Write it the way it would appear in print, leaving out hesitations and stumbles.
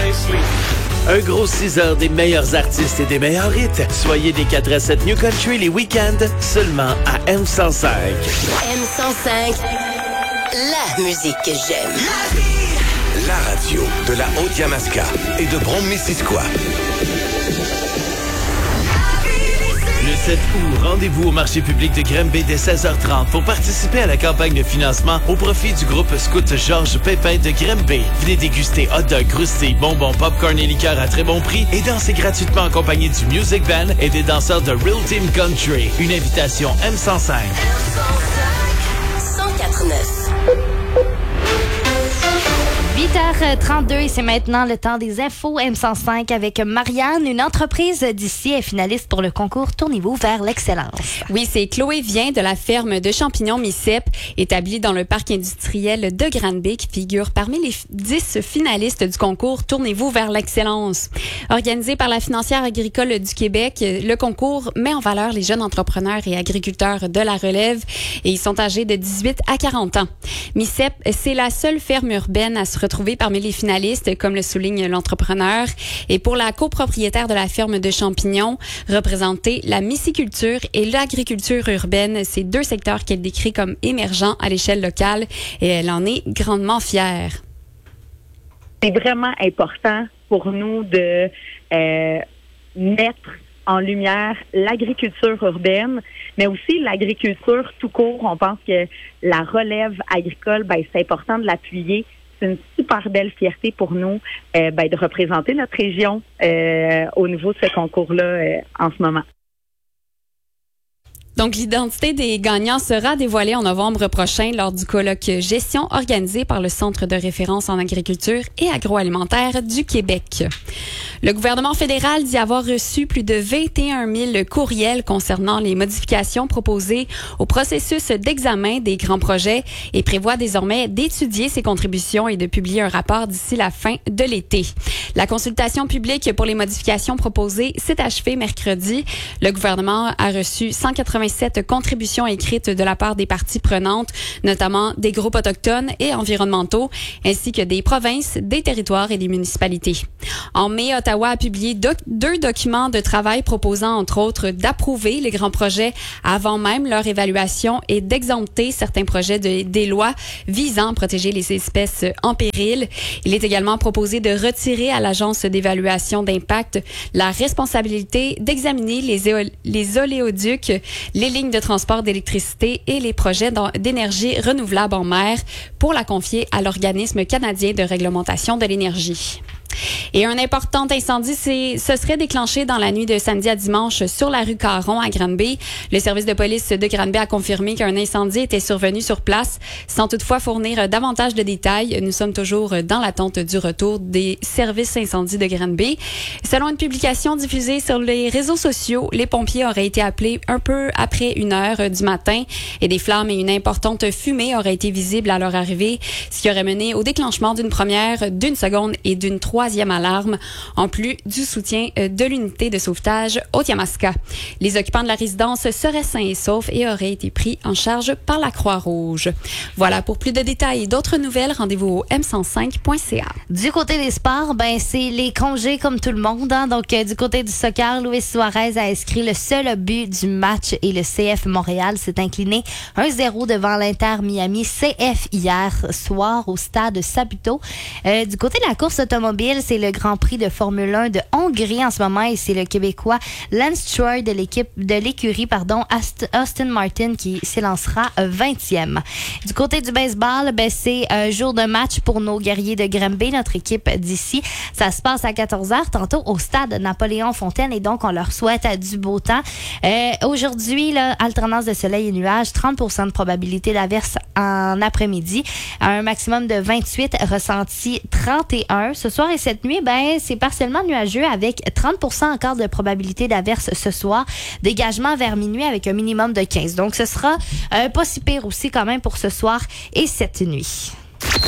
Un gros 6 heures des meilleurs artistes et des meilleurs hits. Soyez des 4 à 7 New Country les week-ends, seulement à M105. M105, la musique que j'aime. La radio de la Haute-Yamaska et de Brome-Missisquoi. Le 7 août, rendez-vous au marché public de Granby dès 16h30 pour participer à la campagne de financement au profit du groupe scout Georges Pépin de Granby. Venez déguster hot dog, croustilles, bonbons, popcorn et liqueurs à très bon prix et danser gratuitement accompagné du music band et des danseurs de Real Team Country. Une invitation M105. 104.9. 8h32 et c'est maintenant le temps des infos M105 avec Marianne. Une entreprise d'ici est finaliste pour le concours Tournez-vous vers l'excellence. Oui, c'est Chloé Vien de la ferme de champignons MICEP, établie dans le parc industriel de Granby, qui figure parmi les 10 finalistes du concours Tournez-vous vers l'excellence. Organisé par la Financière agricole du Québec, le concours met en valeur les jeunes entrepreneurs et agriculteurs de la relève et ils sont âgés de 18 à 40 ans. MICEP, c'est la seule ferme urbaine à se retrouver parmi les finalistes, comme le souligne l'entrepreneur. Et pour la copropriétaire de la ferme de champignons, représenter la myciculture et l'agriculture urbaine, c'est 2 secteurs qu'elle décrit comme émergents à l'échelle locale et elle en est grandement fière. C'est vraiment important pour nous de mettre en lumière l'agriculture urbaine, mais aussi l'agriculture tout court. On pense que la relève agricole, c'est important de l'appuyer. C'est une super belle fierté pour nous de représenter notre région au niveau de ce concours-là en ce moment. Donc, l'identité des gagnants sera dévoilée en novembre prochain lors du colloque Gestion organisé par le Centre de référence en agriculture et agroalimentaire du Québec. Le gouvernement fédéral dit avoir reçu plus de 21 000 courriels concernant les modifications proposées au processus d'examen des grands projets et prévoit désormais d'étudier ces contributions et de publier un rapport d'ici la fin de l'été. La consultation publique pour les modifications proposées s'est achevée mercredi. Le gouvernement a reçu 187 contributions écrites de la part des parties prenantes, notamment des groupes autochtones et environnementaux, ainsi que des provinces, des territoires et des municipalités. En mai, Ottawa a publié 2 documents de travail proposant, entre autres, d'approuver les grands projets avant même leur évaluation et d'exempter certains projets des lois visant à protéger les espèces en péril. Il est également proposé de retirer à l'Agence d'évaluation d'impact la responsabilité d'examiner les oléoducs, les lignes de transport d'électricité et les projets d'énergie renouvelable en mer pour la confier à l'Organisme canadien de réglementation de l'énergie. Et un important incendie se serait déclenché dans la nuit de samedi à dimanche sur la rue Caron à Granby. Le service de police de Granby a confirmé qu'un incendie était survenu sur place, sans toutefois fournir davantage de détails. Nous sommes toujours dans l'attente du retour des services incendies de Granby. Selon une publication diffusée sur les réseaux sociaux, les pompiers auraient été appelés un peu après 1h du matin et des flammes et une importante fumée auraient été visibles à leur arrivée, ce qui aurait mené au déclenchement d'une première, d'une seconde et d'une troisième alarme, en plus du soutien de l'unité de sauvetage Haute-Yamaska. Les occupants de la résidence seraient sains et saufs et auraient été pris en charge par la Croix-Rouge. Voilà, pour plus de détails et d'autres nouvelles, rendez-vous au m105.ca. Du côté des sports, c'est les congés comme tout le monde. Donc, du côté du soccer, Luis Suarez a inscrit le seul but du match et le CF Montréal s'est incliné 1-0 devant l'Inter Miami CF hier soir au stade Saputo. Du côté de la course automobile, c'est le Grand Prix de Formule 1 de Hongrie en ce moment et c'est le Québécois Lance Stroll de l'écurie Aston Martin qui s'élancera 20e. Du côté du baseball, c'est un jour de match pour nos guerriers de Granby, notre équipe d'ici. Ça se passe à 14h tantôt au stade Napoléon-Fontaine et donc on leur souhaite du beau temps. Aujourd'hui, alternance de soleil et nuages, 30% de probabilité d'averse en après-midi, un maximum de 28, ressenti 31. Ce soir et cette nuit, c'est partiellement nuageux avec 30% encore de probabilité d'averse ce soir. Dégagement vers minuit avec un minimum de 15. Donc, ce sera pas si pire aussi quand même pour ce soir et cette nuit.